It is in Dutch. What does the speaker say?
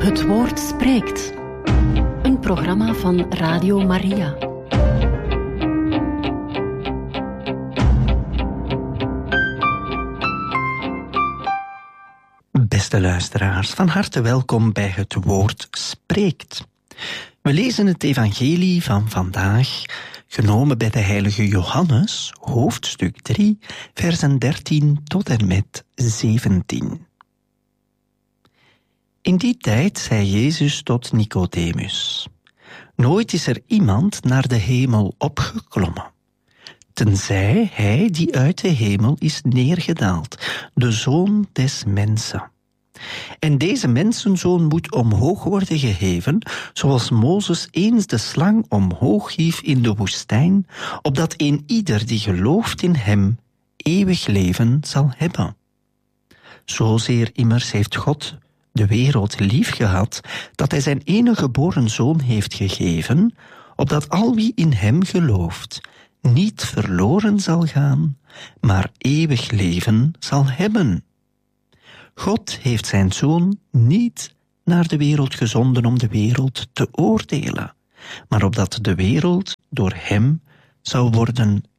Het woord spreekt. Een programma van Radio Maria. Beste luisteraars, van harte welkom bij Het Woord Spreekt. We lezen het evangelie van vandaag, genomen bij de heilige Johannes, hoofdstuk 3, versen 13 tot en met 17. In die tijd zei Jezus tot Nicodemus: nooit is er iemand naar de hemel opgeklommen, tenzij hij die uit de hemel is neergedaald, de Zoon des Mensen. En deze mensenzoon moet omhoog worden geheven, zoals Mozes eens de slang omhoog hief in de woestijn, opdat een ieder die gelooft in hem eeuwig leven zal hebben. Zozeer immers heeft God de wereld lief gehad, dat hij zijn enige geboren zoon heeft gegeven, opdat al wie in hem gelooft niet verloren zal gaan, maar eeuwig leven zal hebben. God heeft zijn zoon niet naar de wereld gezonden om de wereld te oordelen, maar opdat de wereld door hem zou worden